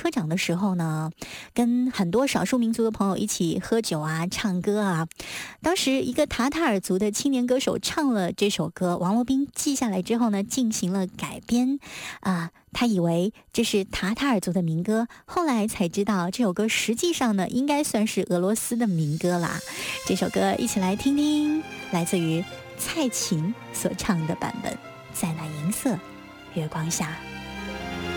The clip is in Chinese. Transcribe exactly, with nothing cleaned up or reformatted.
科长的时候呢，跟很多少数民族的朋友一起喝酒啊、唱歌啊。当时一个塔塔尔族的青年歌手唱了这首歌，王洛宾记下来之后呢，进行了改编啊。他以为这是塔塔尔族的民歌，后来才知道这首歌实际上呢，应该算是俄罗斯的民歌啦。这首歌一起来听听，来自于蔡琴所唱的版本，在那银色月光下。